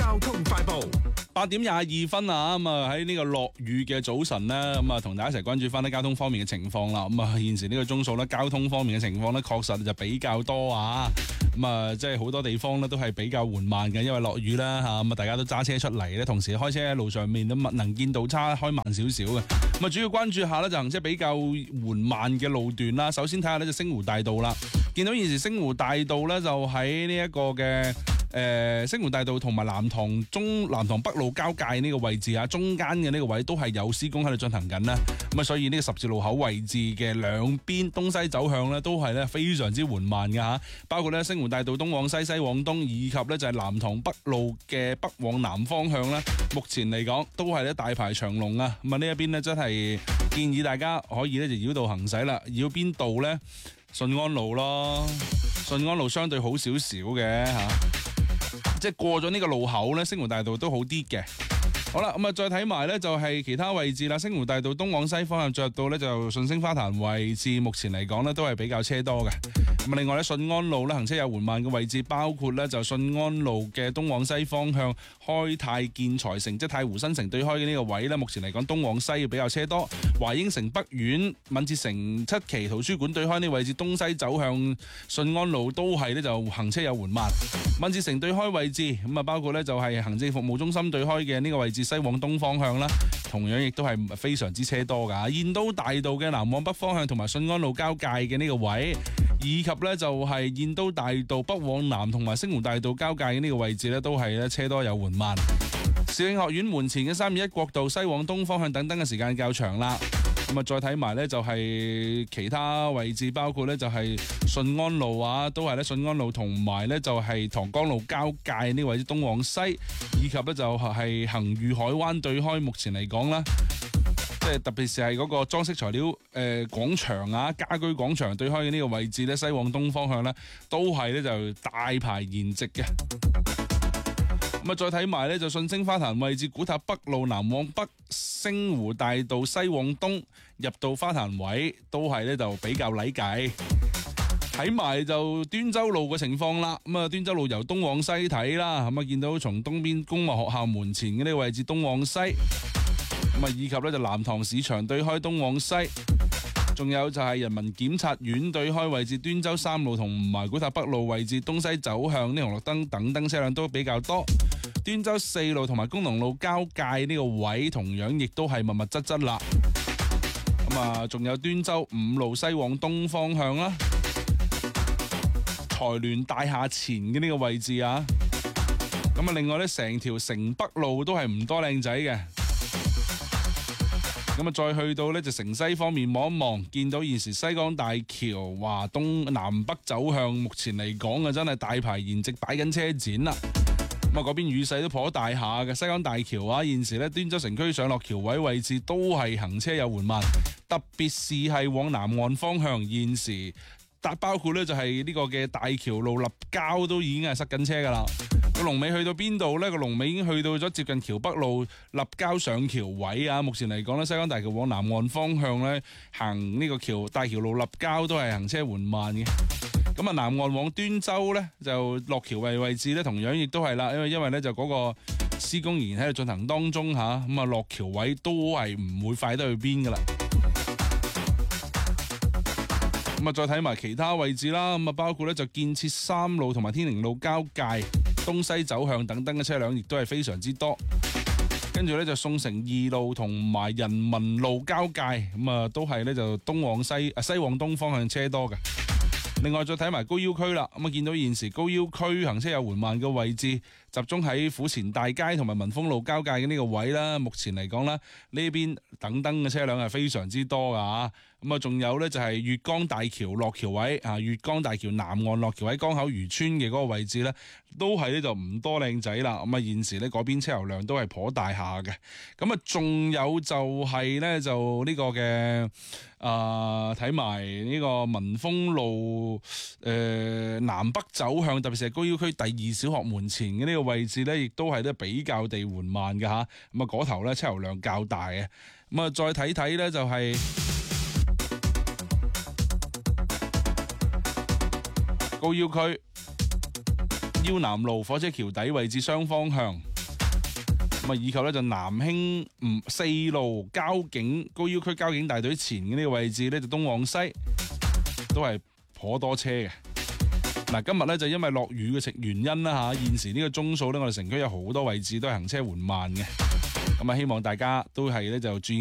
交通快報。 8:22啊，咁啊喺呢個落雨嘅早晨呢，咁啊同大家一齊關注翻啲交通方面嘅情況啦。咁啊現時呢個鐘數呢，交通方面嘅情況呢，確實就比較多啊。咁啊即係好多地方呢都係比較緩慢嘅，因為落雨啦吓，咁啊大家都揸車出嚟呢，同時開車喺路上面都能見度差，開慢少少嘅。咁啊主要關注下呢，就行車比較緩慢嘅路段啦。首先睇下呢就星湖大道啦，見到現時星湖大道呢，就喺呢一個嘅星湖大道同埋南塘北路交界呢個位置啊，中間嘅呢個位都係有施工喺度進行緊啦。咁啊，所以呢個十字路口位置嘅兩邊東西走向呢，都係咧非常之緩慢嘅吓。包括咧星湖大道東往西、西往東，以及咧就係南塘北路嘅北往南方向咧，目前嚟講都係咧大排長龍啊。咁啊呢一邊呢，真係建議大家可以咧就繞道行駛啦。繞邊道呢？順安路咯，順安路相對好少少嘅吓。即係過咗呢個路口呢，星湖大道都好啲嘅。好啦，咁啊再睇埋呢就係其他位置啦。星湖大道東往西方向着到呢就順星花壇位置，目前嚟講呢都係比較車多嘅。咁另外呢，順安路呢行車有緩慢嘅位置，包括呢就順安路嘅東往西方向開泰建材城，即係太湖新城對開嘅呢個位呢，目前嚟講東往西比較車多。華英城北苑、敏捷城七期圖書館對開呢個位置，東西走向順安路都係呢就行車有緩慢。敏捷城對開位置咁啊，包括呢就係行政服務中心對開嘅呢個位置，西往東方向啦，同樣亦都係非常之車多噶。燕都大道嘅南往北方向同埋順安路交界嘅呢個位，以及呢就係燕都大道北往南同埋星湖大道交界嘅呢個位置呢，都係咧車多有緩慢。肇慶學院門前嘅321國道西往東方向等嘅時間較長啦。咁啊，再睇埋呢就係其他位置，包括呢就係順安路啊，都係咧順安路同埋呢就係塘江路交界呢個位置東往西，以及呢就係恒裕海灣對開。目前嚟講啦，即係特別是係嗰個裝飾材料廣場啊，家居廣場對開嘅呢個位置呢，西往東方向呢都係呢就大排筵席嘅。咁啊，再睇埋呢就順星花壇位置，古塔北路南往北，星湖大道西往東入到花壇位，都係呢就比較禮計。睇埋就端州路嘅情況啦。咁啊，端州路由東往西睇啦，咁啊見到從東邊公務學校門前嘅呢個位置東往西，咁啊以及呢就南塘市場對開東往西，仲有就係人民檢察院對開位置端州3路同埋古塔北路位置東西走向呢紅綠燈等車輛都比較多。端州4路同埋工農路交界呢個位同樣亦都係密密質質啦。咁啊，仲有端州5路西往東方向啦，財聯大廈前嘅呢個位置啊。咁啊，另外呢，成條城北路都係唔多靚仔嘅。咁啊，再去到呢就城西方面望一望，見到現時西江大橋華東南北走向，目前嚟講啊，真係大排筵席擺緊車展啦。咁啊，嗰邊雨勢都頗大下嘅。西江大橋啊，現時呢端州城區上落橋位置都係行車有緩慢，特別是係往南岸方向，現時包括呢就係呢個嘅大橋路立交都已經係塞緊車噶啦。個龍尾去到邊度呢？個龍尾已經去到咗接近橋北路立交上橋位啊。目前嚟講呢，西江大橋往南岸方向呢，行呢個大橋路立交都係行車緩慢嘅。咁啊，南岸往端州呢，就落橋位置呢，同樣亦都係啦，因為呢就嗰個施工仍然喺度進行當中吓，咁啊落橋位都係唔會快得去邊噶啦。咁啊，再睇埋其他位置啦，咁啊包括呢就建設3路同埋天寧路交界東西走向等嘅車輛亦都係非常之多。跟住呢就宋城2路同埋人民路交界，咁啊都係呢就東往西往東方向車多嘅。另外再睇埋高腰區啦，咁啊見到現時高腰區行車有緩慢嘅位置，集中喺府前大街同埋民豐路交界嘅呢個位啦。目前嚟講啦，呢邊等嘅車輛係非常之多噶。咁啊，仲有呢就係粵江大橋落橋位啊，粵江大橋南岸落橋位江口漁村嘅嗰個位置呢，都係呢就唔多靚仔啦。咁啊，現時呢嗰邊車流量都係頗大下嘅。咁啊，仲有就係呢就呢個嘅睇埋呢個民豐路南北走向，特別是係高腰區第2小學門前嘅呢個位置呢，亦都係比較地緩慢嘅吓。咁啊，嗰頭呢車流量較大嘅。咁啊，再睇睇呢就係高腰區腰南路火車橋底位置雙方向， 咁啊，以及咧就南興4路高腰區交警大隊前嘅呢個位置咧，就東往西都係頗多車嘅。嗱，今日咧就因為落雨嘅原因啦嚇，現時呢個鐘數咧，我哋城區有好多位置都係行車緩慢嘅。咁啊，希望大家都係咧就注意